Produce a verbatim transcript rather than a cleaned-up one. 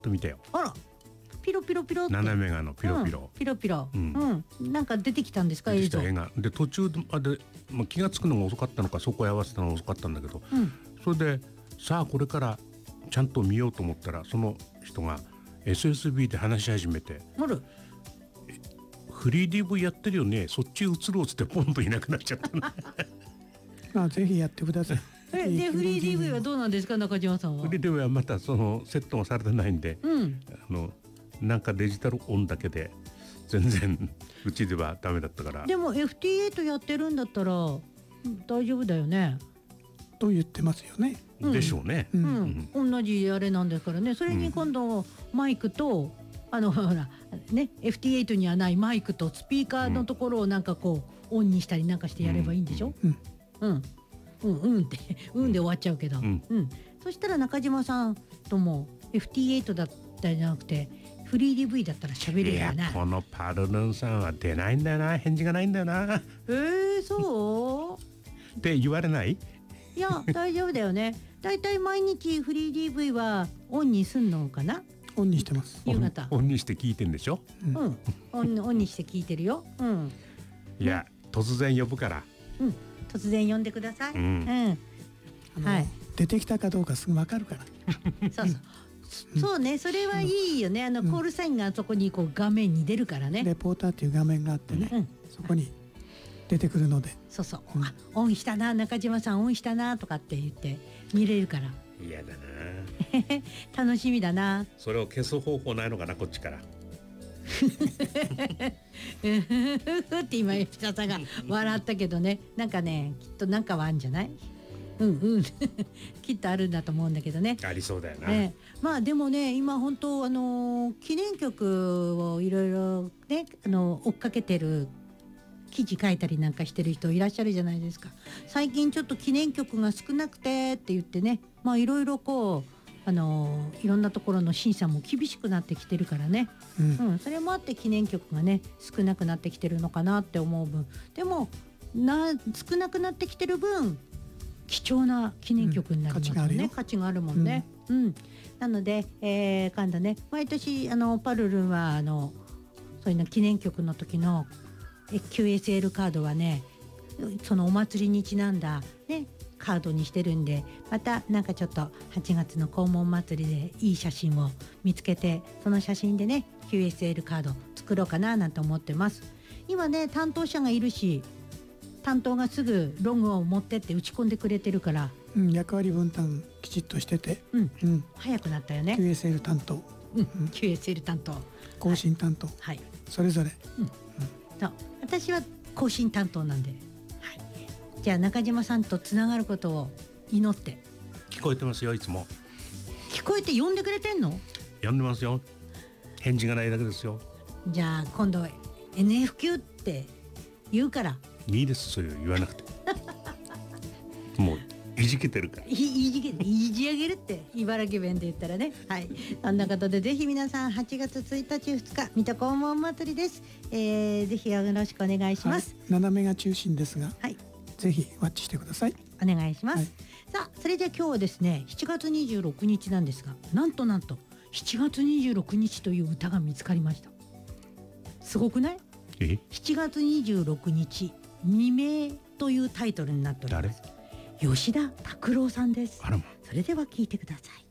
と見たよ。 あら、ピロピロピロって斜めがのピロピロ、 うん、ピロピロ、 ううんん、なんか出てきたんですか、 出て映像。 きた映画で途中まで、まあ、気が付くのが遅かったのかそこへ合わせたのが遅かったんだけど、 うん、 それでさあこれからちゃんと見ようと思ったらその人が エスエスビー で話し始めてある。 フリー ディーブイ やってるよね、そっち移ろうっつってポンといなくなっちゃったねまあぜひやってください。 えでフリー ディーブイ はどうなんですか、中島さんは。 フリー ディーブイ はまたそのセットがされてないんで、 うんあのなんかデジタルオンだけで全然うちではダメだったから。 でも エフティーエイト やってるんだったら大丈夫だよね。 と言ってますよね。 でしょうね、 ううんん、同じあれなんですからね。それに今度マイクと、あのほらね エフティーエイト にはないマイクとスピーカーのところをなんかこうオンにしたりなんかしてやればいいんでしょ。 うんうんうんうんってうんで終わっちゃうけど、ううんんそしたら中島さんとも エフティーエイト だったりじゃなくてフリー ディーブイ だったら喋れるいやよね。 このパルルンさんは出ないんだよな、返事がないんだよなっえー、そうて言われない？ いや大丈夫だよね。だいたい毎日フリー ディーブイ はオンにすんのかな。 オンにしてます。 夕方オンにして聞いてんでしょ。 うんオン、オンにして聞いてるよ。うんいや突然呼ぶからうん突然呼んでください。 ううんん、 あのはい出てきたかどうかすぐわかるから。 そうそう。そうね、それはいいよね。あのコールサインがあそこにこう画面に出るからね。 レポーターっていう画面があってね、 うん、 そこに出てくるので。 そうそう。 うんあ、オンしたな、中島さんオンしたなとかって言って見れるから嫌だな。 楽しみだな。 それを消す方法ないのかな、こっちから。 って今吉田さんが笑ったけどね、なんかねきっとなんかはあるんじゃない？うんうんきっとあるんだと思うんだけどね。 ありそうだよな、 ね、まあでもね今本当あの記念曲をいろいろねあの追っかけてる記事書いたりなんかしてる人いらっしゃるじゃないですか。最近ちょっと記念曲が少なくてって言ってね、まあいろいろこうあのいろんなところの審査も厳しくなってきてるからね、 うんうん、それもあって記念曲がね少なくなってきてるのかなって思う分、でもな少なくなってきてる分貴重な記念曲になりますよね、 うん価値があるもんね、うんなので、えー、今度ね毎年あのパルルンはあのそういうの記念曲の時のえ キューエスエル カードはねそのお祭りにちなんだねカードにしてるんで、またなんかちょっとはちがつの黄門祭りでいい写真を見つけてその写真でね キューエスエル カード作ろうかななんて思ってます。今ね担当者がいるし担当がすぐログを持ってって打ち込んでくれてるからうん、役割分担きちっとしてて、 うんうん、 早くなったよね。 キューエスエル 担当、 うん、キューエスエル 担当更新担当、 はいそれぞれ。 そう私は更新担当なんで、はい、じゃあ中島さんとつながることを祈って聞こえてますよ、いつも聞こえて呼んでくれてんの？ 呼んでますよ。返事がないだけですよ。 じゃあ今度 エヌエフキュー って言うからいいです、それを言わなくてもういじけてるから。 いいじけいじ上げるって茨城弁で言ったらね。はい、そんなことでぜひ皆さんはちがつついたちふつか水戸黄門祭りです、えー、ぜひよろしくお願いします。 はい、斜めが中心ですが、 はい、 ぜひワッチしてください。 お願いします、 はい、 さあそれじゃあ今日はですねしちがつにじゅうろくにちなんですが、なんとなんとしちがつにじゅうろくにちという歌が見つかりました。すごくない？ えしちがつにじゅうろくにち未明というタイトルになっております。吉田拓郎さんです。 あらま。 それでは聞いてください。